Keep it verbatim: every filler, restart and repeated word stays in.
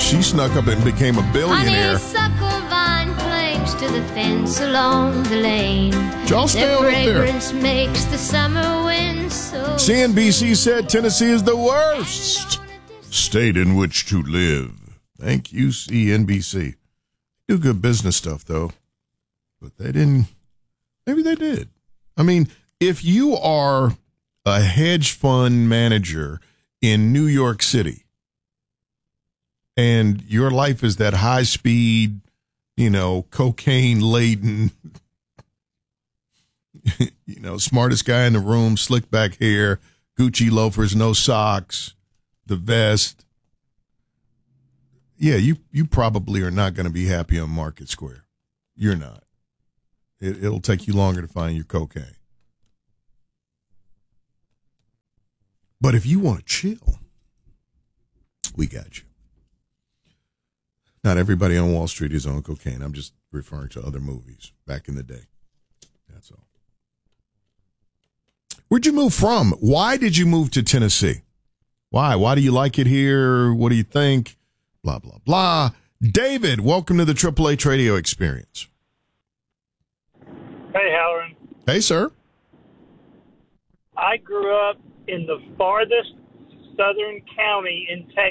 she snuck up and became a billionaire. Honeysuckle vine clings to the fence along the lane. Y'all stay The on up there. fragrance makes the summer wind so. C N B C said Tennessee is the worst state in which to live. Thank you, C N B C. Do good business stuff, though. But they didn't. Maybe they did. I mean, if you are a hedge fund manager in New York City and your life is that high speed, you know, cocaine laden, you know, smartest guy in the room, slick back hair, Gucci loafers, no socks, the vest. Yeah, you, you probably are not going to be happy on Market Square. You're not. It, it'll take you longer to find your cocaine. But if you want to chill, we got you. Not everybody on Wall Street is on cocaine. I'm just referring to other movies back in the day. That's all. Where'd you move from? Why did you move to Tennessee? Why? Why do you like it here? What do you think? Blah, blah, blah. David, welcome to the Triple H Radio Experience. Hey, Halloran. Hey, sir. I grew up in the farthest southern county in Texas.